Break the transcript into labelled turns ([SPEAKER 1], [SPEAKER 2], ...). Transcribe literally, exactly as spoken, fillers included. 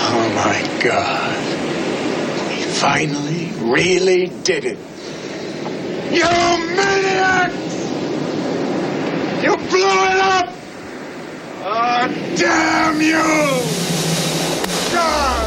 [SPEAKER 1] Oh, my God. He finally, really did it. You maniac! You blew it up! Oh, damn you! God!